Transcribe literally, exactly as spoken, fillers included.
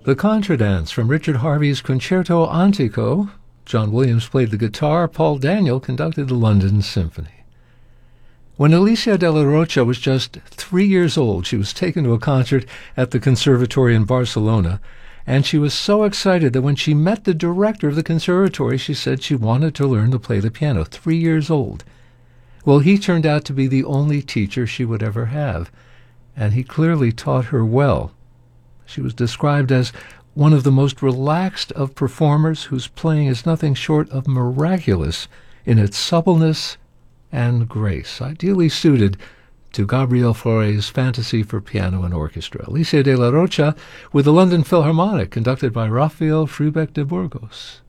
The Contradance from Richard Harvey's Concerto Antico. John Williams played the guitar. Paul Daniel conducted the London Symphony. When Alicia de la Rocha was just three years old, she was taken to a concert at the Conservatory in Barcelona, and she was so excited that when she met the director of the conservatory, she said she wanted to learn to play the piano, three years old. Well, he turned out to be the only teacher she would ever have, and he clearly taught her well. She was described as one of the most relaxed of performers whose playing is nothing short of miraculous in its suppleness and grace, ideally suited to Gabriel Fauré's fantasy for piano and orchestra. Alicia de la Rocha with the London Philharmonic, conducted by Rafael Frubeck de Burgos.